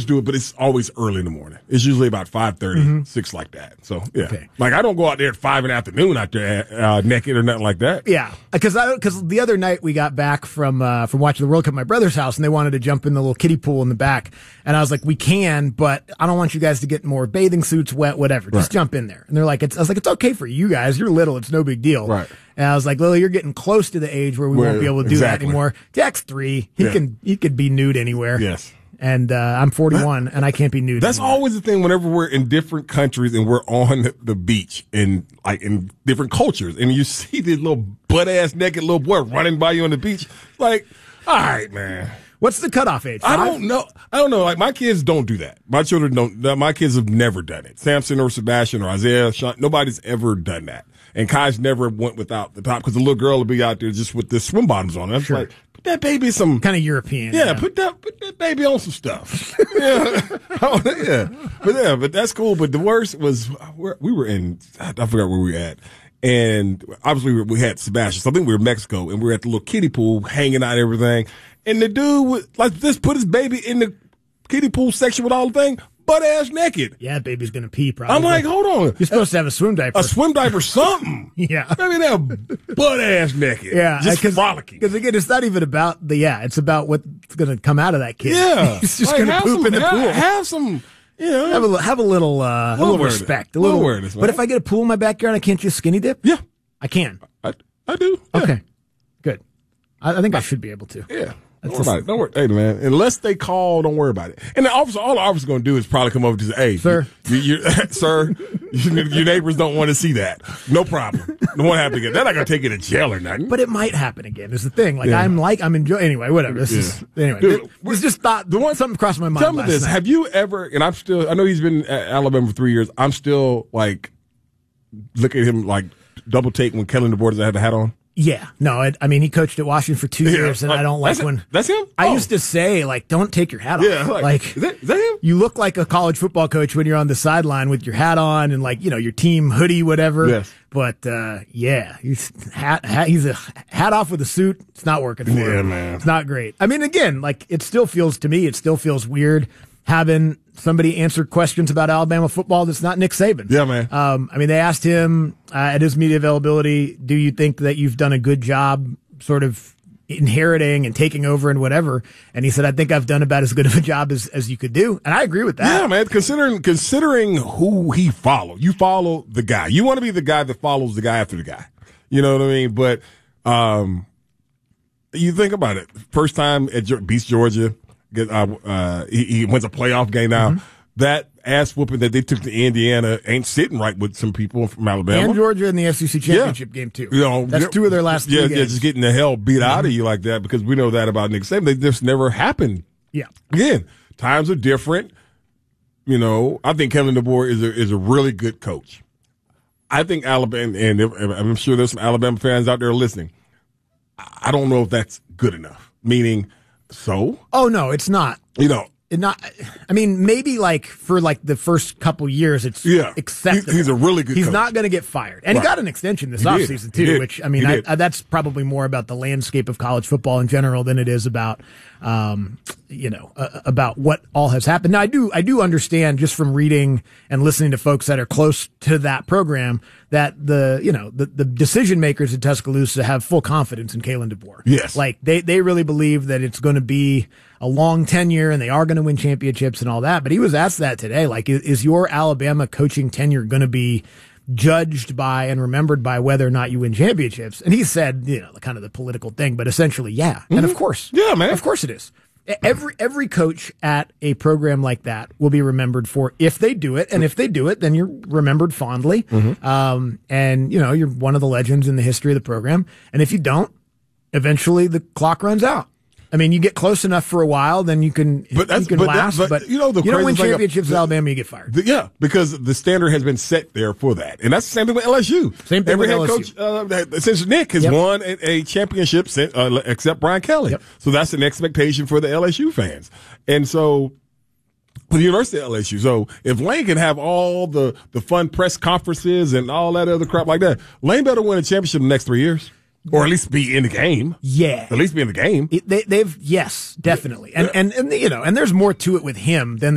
do it, but it's always early in the morning. It's usually about 5:30, 6 like that. So, yeah. Okay. Like, I don't go out there at 5 in the afternoon out there naked or nothing like that. Yeah, because the other night we got back from watching the World Cup at my brother's house, and they wanted to jump in the little kiddie pool in the back, and I was like, we can, but I don't want you guys to get more bathing suits wet, whatever. Just jump in there. And they're like, I was like, it's okay for you guys. You're little. It's no big deal. Right. And I was like, Lily, you're getting close to the age where we won't be able to do that anymore. Jack's 3. He could be nude anywhere. Yes. And I'm 41, and I can't be nude. That's anymore. always the thing whenever we're in different countries and we're on the beach and like in different cultures, and you see this little butt-ass naked little boy running by you on the beach. Like, all right, man. What's the cutoff age? 5? I don't know. Like, my kids don't do that. My children don't. My kids have never done it. Samson or Sebastian or Isaiah, Sean, nobody's ever done that. And Kai's never went without the top because the little girl will be out there just with the swim bottoms on. I'm like, put that baby some kind of European. Yeah, put that baby on some stuff. But that's cool. But the worst was we were in. I forgot where we were at. And obviously we had Sebastian. So I think we were in Mexico, and we were at the little kiddie pool hanging out and everything. And the dude would like just put his baby in the kiddie pool section with all the thing, butt ass naked. Yeah, baby's gonna pee probably. I'm like, hold on. You're supposed to have a swim diaper. A swim diaper, something. Yeah. Maybe they're butt ass naked. Yeah. Just frolicking. Because again, it's not even about it's about what's gonna come out of that kid. Yeah. He's just gonna poop in the pool. Have some, have a little respect. A little awareness, man. But if I get a pool in my backyard, I can't just skinny dip? Yeah. I can. I do. Yeah. Okay. Good. I think I should be able to. Yeah. Don't worry about it. Don't worry. Hey, man, unless they call, don't worry about it. And the officer, all the officer's going to do is probably come over to say, hey, sir, sir, your neighbors don't want to see that. No problem. Don't want to happen again. They're not going to take you to jail or nothing. But it might happen again is the thing. Like, I'm enjoying, anyway, whatever. Dude, this just thought, something crossed my mind. Tell me this. Night. Have you ever, and I know he's been at Alabama for 3 years. I'm still like, look at him like double take when Kellen DeBoer had the hat on. Yeah. No, I mean, he coached at Washington for 2 years, and I don't like when... That's him? I used to say, like, don't take your hat off. Yeah. Like is that him? You look like a college football coach when you're on the sideline with your hat on and, like, your team hoodie, whatever. Yes. But, he's a hat off with a suit. It's not working for him. Yeah, man. It's not great. I mean, again, like, it still feels weird having somebody answer questions about Alabama football that's not Nick Saban. Yeah, man. I mean, they asked him at his media availability, do you think that you've done a good job sort of inheriting and taking over and whatever? And he said, I think I've done about as good of a job as you could do. And I agree with that. Yeah, man. Considering who he followed, you follow the guy. You want to be the guy that follows the guy after the guy. You know what I mean? But you think about it. First time beats Georgia. He wins a playoff game now. Mm-hmm. That ass whooping that they took to Indiana ain't sitting right with some people from Alabama. And Georgia in the SEC championship game, too. That's 2 of their last 3 games. Yeah, just getting the hell beat out of you like that, because we know that about Nick Saban. They just never happened. Yeah. Again, times are different. I think Kellen DeBoer is a really good coach. I think Alabama, and I'm sure there's some Alabama fans out there listening, I don't know if that's good enough. Meaning... So? Oh, no, it's not. I mean, maybe like for like the first couple years, it's acceptable. He's a really good coach. He's not going to get fired. And he got an extension this offseason, too, which, I mean, that's probably more about the landscape of college football in general than it is about, about what all has happened. Now, I do understand just from reading and listening to folks that are close to that program that the decision makers in Tuscaloosa have full confidence in Kalen DeBoer. Yes. Like they really believe that it's going to be a long tenure and they are going to win championships and all that. But he was asked that today. Like, is your Alabama coaching tenure going to be judged by and remembered by whether or not you win championships? And he said, kind of the political thing, but essentially, yeah. Mm-hmm. And of course. Yeah, man. Of course it is. Every coach at a program like that will be remembered for if they do it, and if they do it, then you're remembered fondly. Mm-hmm. And you're one of the legends in the history of the program. And if you don't, eventually the clock runs out. I mean, you get close enough for a while, then you can last. But you don't win championships at Alabama, you get fired. Because the standard has been set there for that, and that's the same thing with LSU. Same thing with LSU. Coach since Nick has won a championship, except Brian Kelly. Yep. So that's an expectation for the LSU fans, and so for the University of LSU. So if Lane can have all the fun press conferences and all that other crap like that, Lane better win a championship in the next 3 years. Or at least be in the game. Yeah. At least be in the game. Yes, definitely. And there's more to it with him than